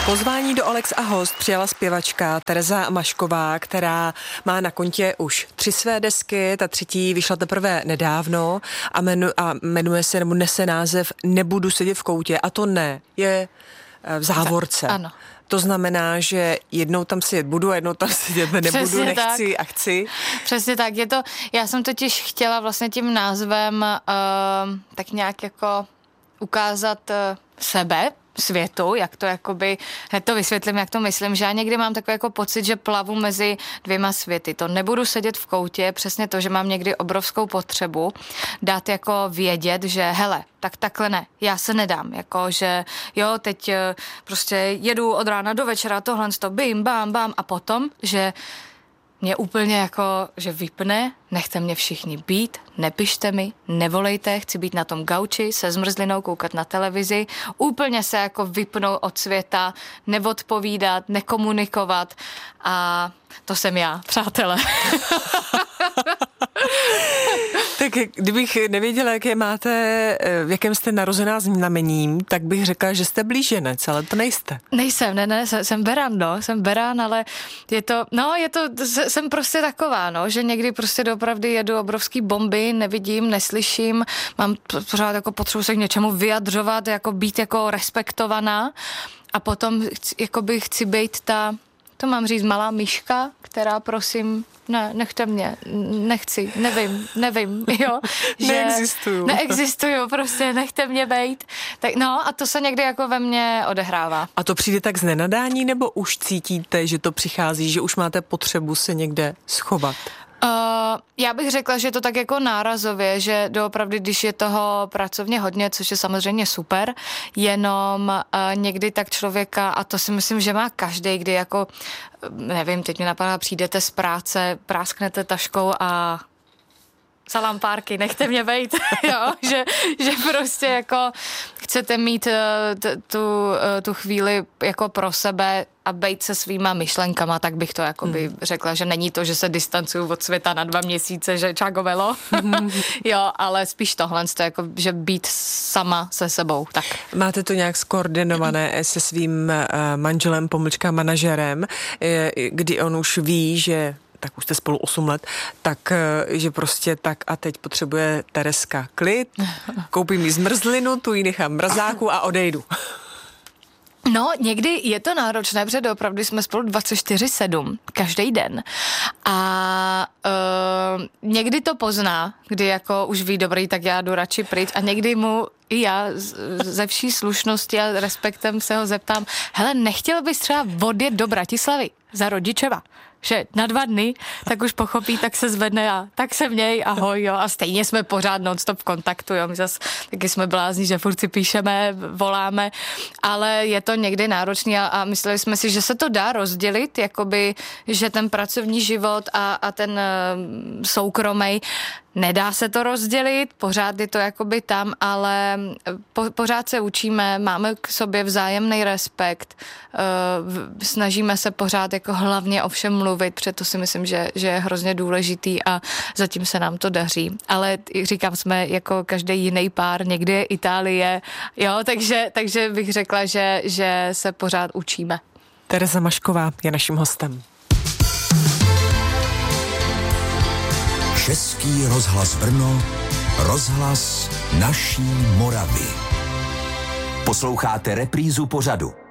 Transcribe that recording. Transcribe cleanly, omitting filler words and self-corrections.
Pozvání do Alex a host přijala zpěvačka Tereza Mašková, která má na kontě už 3 své desky, ta 3. vyšla teprve nedávno a jmenuje se, nebo nese název Nebudu sedět v koutě, a to ne, je v závorce. Ano. To znamená, že jednou tam sedět budu a jednou tam sedět nebudu, Přesně nechci tak. a chci. Přesně tak, já jsem totiž chtěla vlastně tím názvem tak nějak jako ukázat sebe, světu, jak to jakoby, hned to vysvětlím, jak to myslím, že já někdy mám takový jako pocit, že plavu mezi 2 světy. To nebudu sedět v koutě, přesně to, že mám někdy obrovskou potřebu dát jako vědět, že hele, tak takhle ne, já se nedám, jako že jo, teď prostě jedu od rána do večera, tohle to bim, bam, bam a potom, že mě úplně jako, že vypne, nechte mě všichni být, nepište mi, nevolejte, chci být na tom gauči se zmrzlinou, koukat na televizi, úplně se jako vypnout od světa, neodpovídat, nekomunikovat a to jsem já, přátelé. Tak kdybych nevěděla, jaké máte, v jakém jste narozená znamením, tak bych řekla, že jste blíženec, ale to nejste. Nejsem, jsem beran, ale jsem prostě taková, no, že někdy prostě doopravdy jedu obrovský bomby, nevidím, neslyším, mám pořád jako potřebu se k něčemu vyjadřovat, jako být jako respektovaná a potom chci být ta, to mám říct, malá myška, která prosím, ne, nechte mě, nechci, nevím, jo. Že neexistuju, prostě nechte mě bejt. Tak no a to se někdy jako ve mně odehrává. A to přijde tak z nenadání, nebo už cítíte, že to přichází, že už máte potřebu se někde schovat? Já bych řekla, že je to tak jako nárazově, že doopravdy, když je toho pracovně hodně, což je samozřejmě super, jenom někdy tak člověka, a to si myslím, že má každý, kdy jako, nevím, teď mi napadá, přijdete z práce, prásknete taškou a salám párky, nechte mě bejt, jo, že prostě jako chcete mít tu chvíli jako pro sebe a bejt se svýma myšlenkama, tak bych to jakoby řekla, že není to, že se distancuju od světa na 2 měsíce, že čagovelo, jo, ale spíš tohle, jako, že být sama se sebou, tak. Máte to nějak skoordinované se svým manželem, / manažerem, kdy on už ví, že tak už jste spolu 8 let, tak, že prostě tak a teď potřebuje Terezka klid, koupím jí zmrzlinu, tu ji nechám v mrazáku a odejdu. No, někdy je to náročné, protože opravdu jsme spolu 24/7, každý den. A někdy to pozná, kdy jako už ví, dobrý, tak já jdu radši pryč a někdy mu i já ze vší slušnosti a respektem se ho zeptám, hele, nechtěl bys třeba odjet do Bratislavy za rodičeva? Že na 2 dny, tak už pochopí, tak se zvedne a tak se měj, ahoj, jo. A stejně jsme pořád non-stop v kontaktu, jo. My zase taky jsme blázni, že furt si píšeme, voláme, ale je to někdy náročný a mysleli jsme si, že se to dá rozdělit, jakoby, že ten pracovní život a ten soukromej, nedá se to rozdělit, pořád je to jakoby tam, ale pořád se učíme, máme k sobě vzájemný respekt, snažíme se pořád jako hlavně o všem mluvit, protože to si myslím, že je hrozně důležitý a zatím se nám to daří. Ale říkám, jsme jako každý jiný pár, někdy je Itálie, jo, takže bych řekla, že se pořád učíme. Tereza Mašková je naším hostem. Český rozhlas Brno, rozhlas naší Moravy. Posloucháte reprízu pořadu.